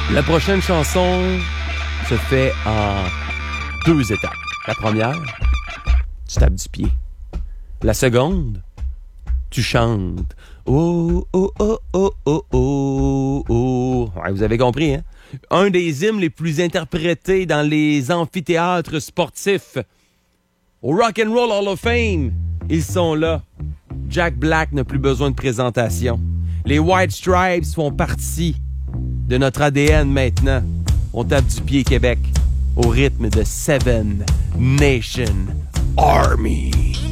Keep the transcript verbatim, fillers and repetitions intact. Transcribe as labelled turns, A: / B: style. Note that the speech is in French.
A: La prochaine chanson se fait en deux étapes. La première, tu tapes du pied. La seconde, tu chantes. Oh, oh, oh, oh, oh, oh, oh. Ouais, vous avez compris, hein? Un des hymnes les plus interprétés dans les amphithéâtres sportifs. Au Rock and Roll Hall of Fame, ils sont là. Jack Black n'a plus besoin de présentation. Les White Stripes font partie de notre A D N maintenant. On tape du pied Québec au rythme de Seven Nation Army.